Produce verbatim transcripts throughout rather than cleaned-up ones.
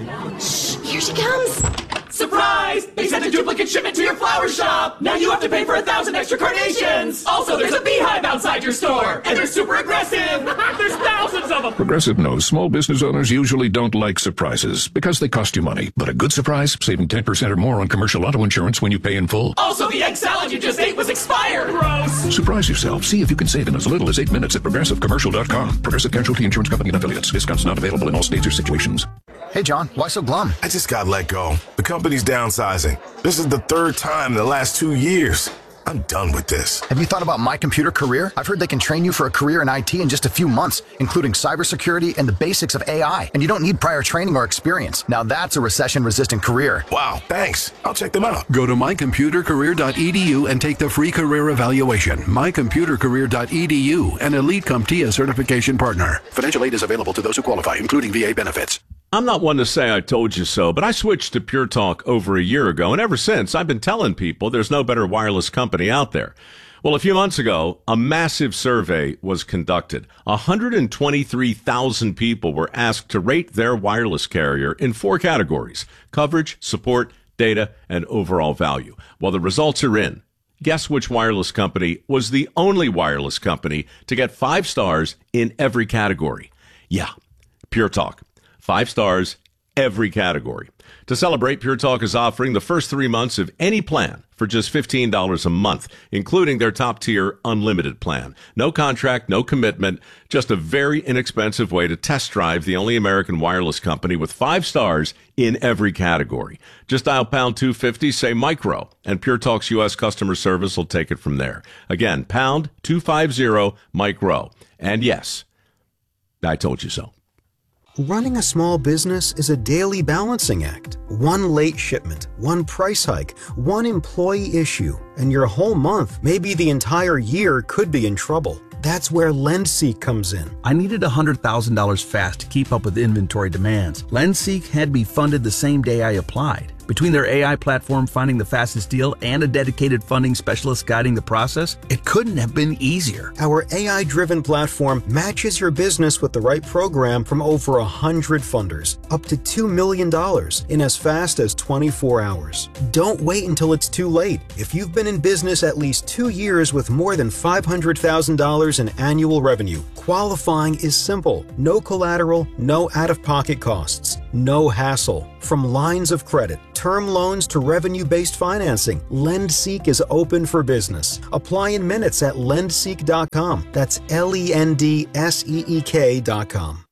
Shh, here she comes. Surprise! They sent a duplicate shipment to your flower shop! Now you have to pay for a thousand extra carnations! Also, there's a beehive outside your store! And they're super aggressive! There's thousands of them! Progressive knows small business owners usually don't like surprises because they cost you money. But a good surprise, saving ten percent or more on commercial auto insurance when you pay in full. Also, the egg salad you just ate was expired! Gross! Surprise yourself. See if you can save in as little as eight minutes at progressive commercial dot com. Progressive Casualty Insurance Company and affiliates. Discounts not available in all states or situations. Hey, John, why so glum? I just got let go. The company's downsizing. This is the third time in the last two years. I'm done with this. Have you thought about My Computer Career? I've heard they can train you for a career in I T in just a few months, including cybersecurity and the basics of A I. And you don't need prior training or experience. Now that's a recession-resistant career. Wow, thanks. I'll check them out. Go to my computer career dot e d u and take the free career evaluation. my computer career dot e d u, an elite CompTIA certification partner. Financial aid is available to those who qualify, including V A benefits. I'm not one to say I told you so, but I switched to Pure Talk over a year ago, and ever since, I've been telling people there's no better wireless company out there. Well, a few months ago, a massive survey was conducted. one hundred twenty-three thousand people were asked to rate their wireless carrier in four categories: coverage, support, data, and overall value. Well, the results are in. Guess which wireless company was the only wireless company to get five stars in every category? Yeah, Pure Talk. Five stars, every category. To celebrate, Pure Talk is offering the first three months of any plan for just fifteen dollars a month, including their top-tier unlimited plan. No contract, no commitment, just a very inexpensive way to test drive the only American wireless company with five stars in every category. Just dial pound two fifty, say micro, and Pure Talk's U S customer service will take it from there. Again, pound two fifty, micro. And yes, I told you so. Running a small business is a daily balancing act. One late shipment, one price hike, one employee issue, and your whole month, maybe the entire year, could be in trouble. That's where LendSeek comes in. I needed one hundred thousand dollars fast to keep up with inventory demands. LendSeek had me funded the same day I applied. Between their A I platform finding the fastest deal and a dedicated funding specialist guiding the process, it couldn't have been easier. Our A I-driven platform matches your business with the right program from over one hundred funders, up to two million dollars in as fast as twenty-four hours. Don't wait until it's too late. If you've been in business at least two years with more than five hundred thousand dollars in annual revenue, qualifying is simple. No collateral, no out-of-pocket costs, no hassle. From lines of credit, term loans to revenue-based financing, LendSeek is open for business. Apply in minutes at lendseek dot com. That's L E N D S E E K dot com.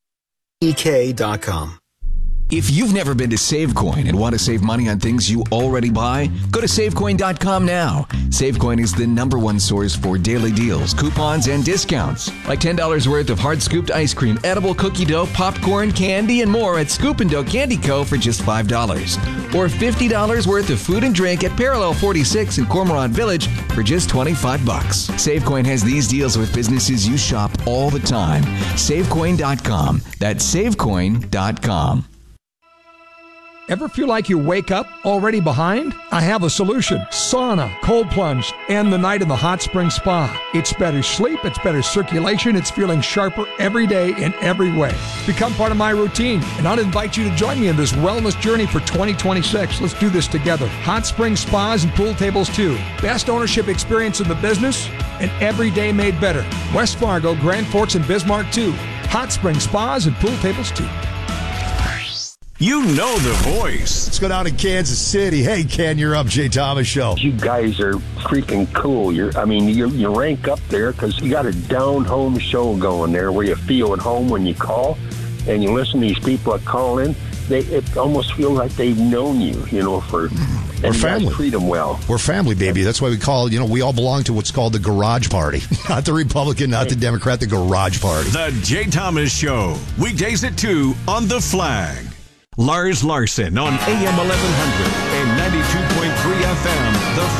E K dot com. If you've never been to SaveCoin and want to save money on things you already buy, go to save coin dot com now. SaveCoin is the number one source for daily deals, coupons, and discounts. Like ten dollars worth of hard-scooped ice cream, edible cookie dough, popcorn, candy, and more at Scoop and Dough Candy Co. for just five dollars. Or fifty dollars worth of food and drink at Parallel forty-six in Cormorant Village for just twenty-five bucks. SaveCoin has these deals with businesses you shop all the time. save coin dot com. That's save coin dot com. Ever feel like you wake up already behind? I have a solution. Sauna, cold plunge, and the night in the hot spring spa. It's better sleep, it's better circulation, it's feeling sharper every day in every way. Become part of my routine, and I'll invite you to join me in this wellness journey for twenty twenty-six. Let's do this together. Hot spring spas and pool tables too. Best ownership experience in the business, and every day made better. West Fargo, Grand Forks, and Bismarck too. Hot spring spas and pool tables too. You know the voice. Let's go down to Kansas City. Hey, Ken, you're up. Jay Thomas Show. You guys are freaking cool. You're, I mean, you you rank up there because you got a down-home show going there where you feel at home when you call and you listen to these people that call in. They it almost feels like they've known you, you know, for and We're family. Treat them well. We're family, baby. That's why we call, you know, we all belong to what's called the Garage Party. Not the Republican, not the Democrat, the Garage Party. The Jay Thomas Show. Weekdays at two on The Flag. Lars Larson on A M eleven hundred and ninety-two point three F M,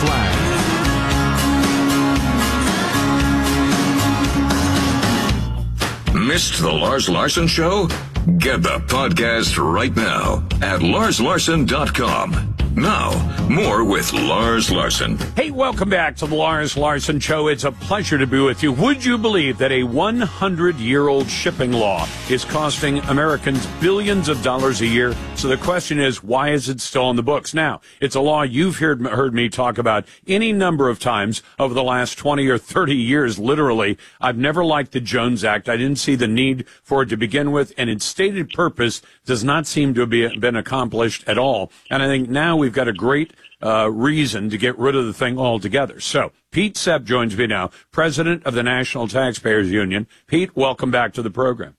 The Flag. Missed the Lars Larson Show? Get the podcast right now at lars larson dot com. Now, more with Lars Larson. Hey, welcome back to the Lars Larson Show. It's a pleasure to be with you. Would you believe that a hundred-year-old shipping law is costing Americans billions of dollars a year? So the question is, why is it still on the books? Now, it's a law you've heard, heard me talk about any number of times over the last twenty or thirty years, literally. I've never liked the Jones Act. I didn't see the need for it to begin with, and its stated purpose does not seem to have been accomplished at all. And I think now we've got a great uh, reason to get rid of the thing altogether. So Pete Sepp joins me now, president of the National Taxpayers Union. Pete, welcome back to the program.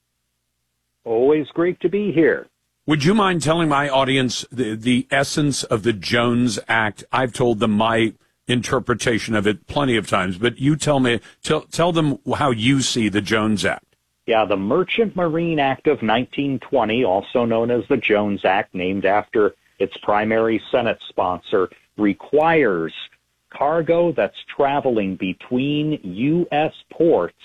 Always great to be here. Would you mind telling my audience the, the essence of the Jones Act? I've told them my interpretation of it plenty of times, but you tell me, tell, tell them how you see the Jones Act. Yeah, the Merchant Marine Act of nineteen twenty, also known as the Jones Act, named after its primary Senate sponsor, requires cargo that's traveling between U S ports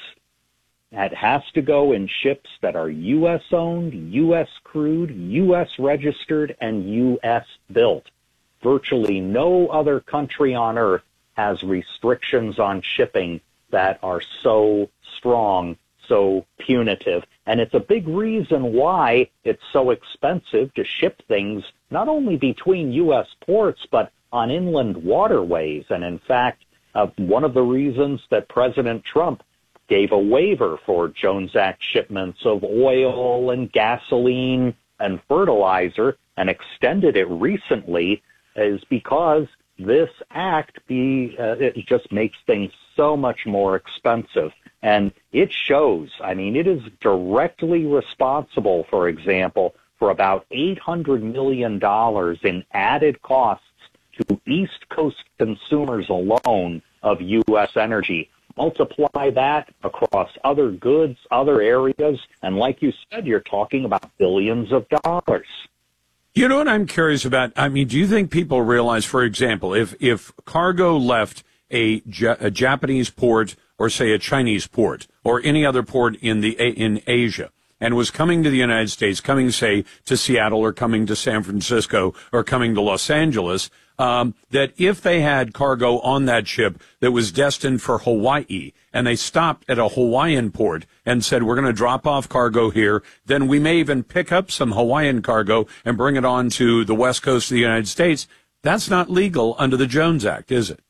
that has to go in ships that are U S owned, U S crewed, U S registered, and U S built. Virtually no other country on earth has restrictions on shipping that are so strong, so punitive. And it's a big reason why it's so expensive to ship things not only between U S ports, but on inland waterways. And in fact, uh, one of the reasons that President Trump gave a waiver for Jones Act shipments of oil and gasoline and fertilizer and extended it recently is because this act be uh, it just makes things so much more expensive. And it shows, I mean, it is directly responsible, for example, for about eight hundred million dollars in added costs to East Coast consumers alone of U S energy. Multiply that across other goods, other areas, and like you said, you're talking about billions of dollars. You know what I'm curious about? I mean, do you think people realize, for example, if, if cargo left a, a Japanese port or, say, a Chinese port or any other port in the in Asia and was coming to the United States, coming, say, to Seattle or coming to San Francisco or coming to Los Angeles, um, that if they had cargo on that ship that was destined for Hawaii and they stopped at a Hawaiian port and said, we're going to drop off cargo here, then we may even pick up some Hawaiian cargo and bring it on to the west coast of the United States. That's not legal under the Jones Act, is it?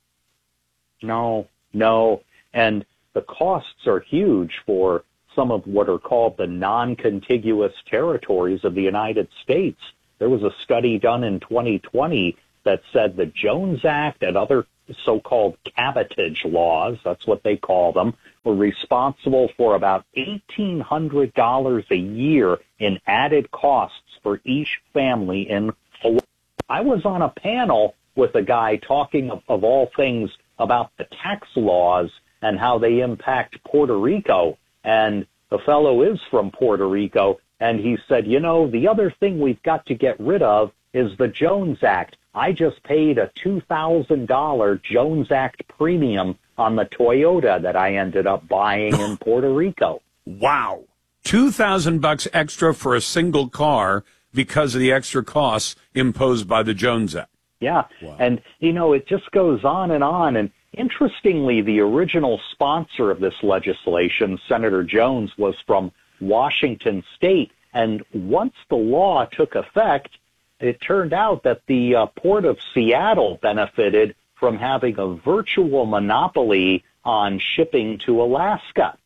No, no. And the costs are huge for some of what are called the non-contiguous territories of the United States. There was a study done in twenty twenty that said the Jones Act and other so-called cabotage laws, that's what they call them, were responsible for about eighteen hundred dollars a year in added costs for each family in Hawaii. I was on a panel with a guy talking of, of all things about the tax laws and how they impact Puerto Rico. And the fellow is from Puerto Rico, and he said, you know, the other thing we've got to get rid of is the Jones Act. I just paid a two thousand dollars Jones Act premium on the Toyota that I ended up buying in Puerto Rico. Wow. two thousand bucks extra for a single car because of the extra costs imposed by the Jones Act. Yeah. Wow. And, you know, it just goes on and on. And interestingly, the original sponsor of this legislation, Senator Jones, was from Washington State. And once the law took effect, it turned out that the uh, Port of Seattle benefited from having a virtual monopoly on shipping to Alaska.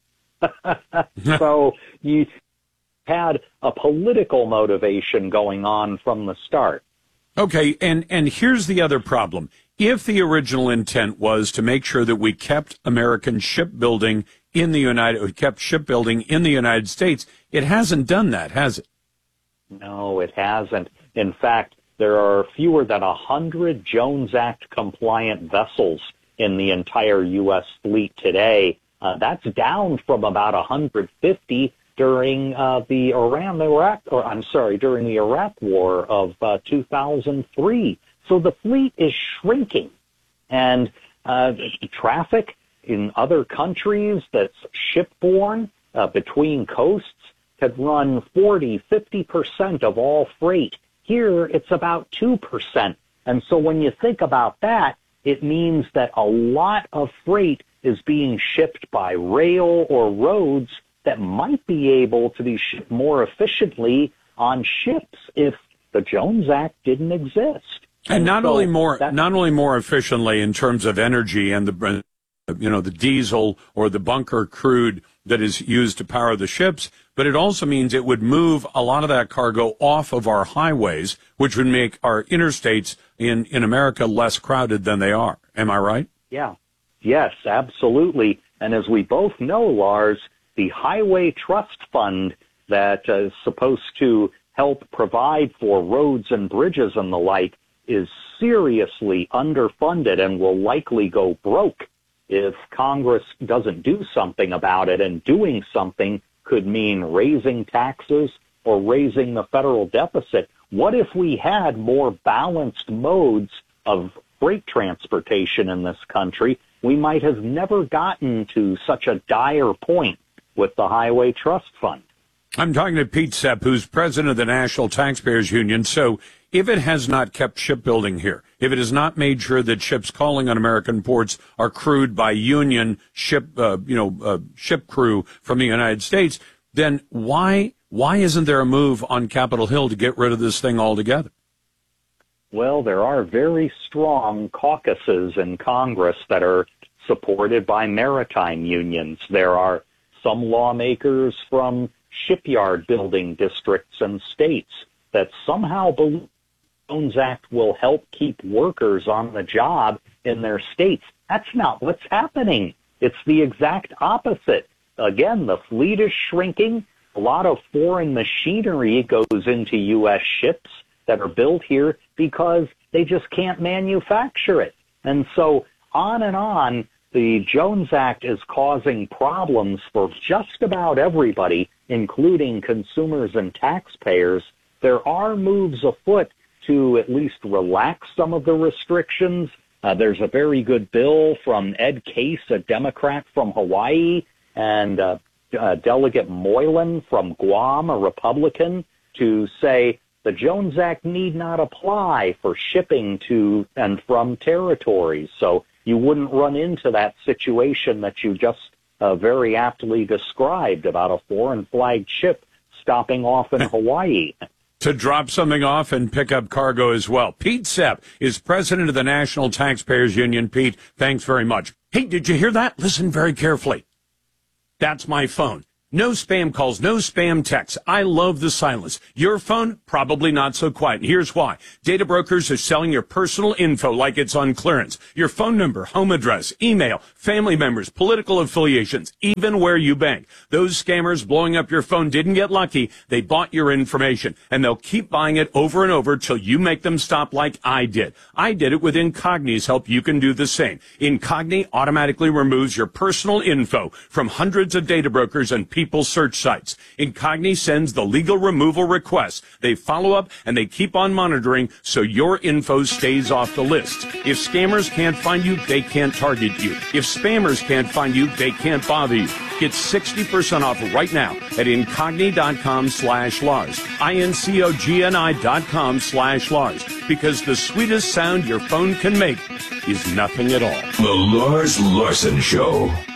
So you had a political motivation going on from the start. Okay, and, and here's the other problem. If the original intent was to make sure that we kept American shipbuilding in the United, we kept shipbuilding in the United States, it hasn't done that, has it? No, it hasn't. In fact, there are fewer than one hundred Jones Act compliant vessels in the entire U S fleet today. Uh, that's down from about one hundred fifty during uh, the Iran Iraq, or I'm sorry, during the Iraq War of uh, two thousand three. So the fleet is shrinking, and uh, traffic in other countries that's shipborne uh, between coasts could run forty, fifty percent of all freight. Here, it's about two percent. And so when you think about that, it means that a lot of freight is being shipped by rail or roads that might be able to be shipped more efficiently on ships if the Jones Act didn't exist. And not so only more, that, not only more efficiently in terms of energy and the, you know, the diesel or the bunker crude that is used to power the ships, but it also means it would move a lot of that cargo off of our highways, which would make our interstates in, in America less crowded than they are. Am I right? Yeah. Yes, absolutely. And as we both know, Lars, the Highway Trust Fund that uh, is supposed to help provide for roads and bridges and the like is seriously underfunded and will likely go broke if Congress doesn't do something about it. And doing something could mean raising taxes or raising the federal deficit. What if we had more balanced modes of freight transportation in this country? We might have never gotten to such a dire point with the Highway Trust Fund. I'm talking to Pete Sepp, who's president of the National Taxpayers Union. So if it has not kept shipbuilding here, if it has not made sure that ships calling on American ports are crewed by union ship, uh, you know, uh, ship crew from the United States, then why why isn't there a move on Capitol Hill to get rid of this thing altogether? Well, there are very strong caucuses in Congress that are supported by maritime unions. There are some lawmakers from shipyard building districts and states that somehow believe the Jones Act will help keep workers on the job in their states. That's not what's happening. It's the exact opposite. Again, the fleet is shrinking. A lot of foreign machinery goes into U S ships that are built here because they just can't manufacture it. And so on and on, the Jones Act is causing problems for just about everybody, including consumers and taxpayers. There are moves afoot to at least relax some of the restrictions. Uh, there's a very good bill from Ed Case, a Democrat from Hawaii, and uh, uh, Delegate Moylan from Guam, a Republican, to say the Jones Act need not apply for shipping to and from territories. So you wouldn't run into that situation that you just uh, very aptly described about a foreign flagged ship stopping off in Hawaii. To drop something off and pick up cargo as well. Pete Sepp is president of the National Taxpayers Union. Pete, thanks very much. Hey, did you hear that? Listen very carefully. That's my phone. No spam calls, no spam texts. I love the silence. Your phone, probably not so quiet. Here's why. Data brokers are selling your personal info like it's on clearance. Your phone number, home address, email, family members, political affiliations, even where you bank. Those scammers blowing up your phone didn't get lucky. They bought your information, and they'll keep buying it over and over till you make them stop like I did. I did it with Incogni's help. You can do the same. Incogni automatically removes your personal info from hundreds of data brokers and people's search sites. Incogni sends the legal removal requests. They follow up and they keep on monitoring so your info stays off the list. If scammers can't find you, they can't target you. If spammers can't find you, they can't bother you. Get sixty percent off right now at Incogni.com slash Lars. I-N-C-O-G-N-I dot com slash Lars. Because the sweetest sound your phone can make is nothing at all. The Lars Larson Show.